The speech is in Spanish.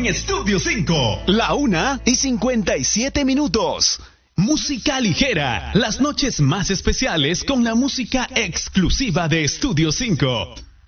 en Estudio 5. La 1:57. Música ligera. Las noches más especiales con la música exclusiva de Estudio 5.